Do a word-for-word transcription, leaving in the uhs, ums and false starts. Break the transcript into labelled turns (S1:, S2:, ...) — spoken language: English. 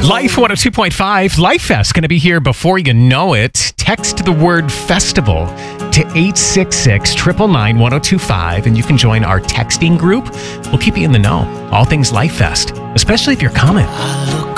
S1: Life one oh two point five, Life Fest, going to be here before you know it. Text the word festival to eight six six, nine nine nine, one oh two five, and you can join our texting group. We'll keep you in the know. All things Life Fest, especially if you're coming.